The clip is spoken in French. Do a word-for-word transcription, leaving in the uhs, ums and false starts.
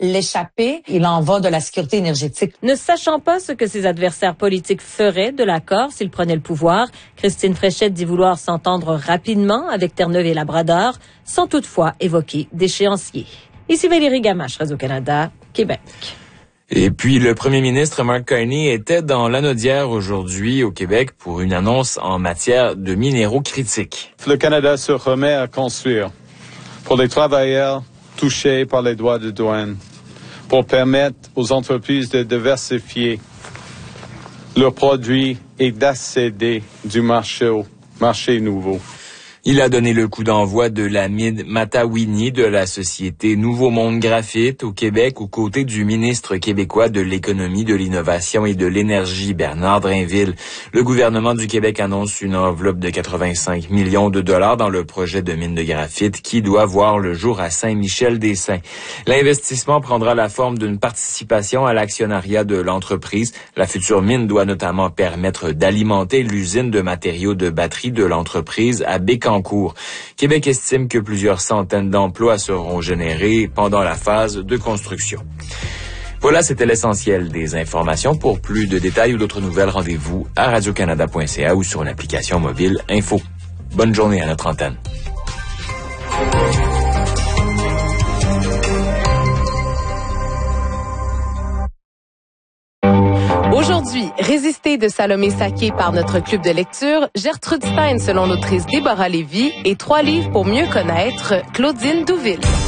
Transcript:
l'échapper. Il en va de la sécurité énergétique. Ne sachant pas ce que ses adversaires politiques feraient de l'accord s'il prenait le pouvoir, Christine Fréchette dit vouloir s'entendre rapidement avec Terre-Neuve et Labrador, sans toutefois évoquer d'échéancier. Ici Valérie Gamache, Radio-Canada, Québec. Et puis, le premier ministre Mark Carney était dans l'Anaudière aujourd'hui au Québec pour une annonce en matière de minéraux critiques. Le Canada se remet à construire pour les travailleurs touchés par les droits de douane, pour permettre aux entreprises de diversifier leurs produits et d'accéder du marché au marché nouveau. Il a donné le coup d'envoi de la mine Matawini de la société Nouveau Monde Graphite au Québec aux côtés du ministre québécois de l'économie, de l'innovation et de l'énergie, Bernard Drinville. Le gouvernement du Québec annonce une enveloppe de quatre-vingt-cinq millions de dollars dans le projet de mine de graphite qui doit voir le jour à Saint-Michel-des-Saints. L'investissement prendra la forme d'une participation à l'actionnariat de l'entreprise. La future mine doit notamment permettre d'alimenter l'usine de matériaux de batterie de l'entreprise à Bécancour. Québec estime que plusieurs centaines d'emplois seront générés pendant la phase de construction. Voilà, c'était l'essentiel des informations. Pour plus de détails ou d'autres nouvelles, rendez-vous à radio canada point c a ou sur l'application mobile Info. Bonne journée à notre antenne. Aujourd'hui, Résister de Salomé Saké par notre club de lecture, Gertrude Stein selon l'autrice Déborah Lévy et trois livres pour mieux connaître Claudine Douville.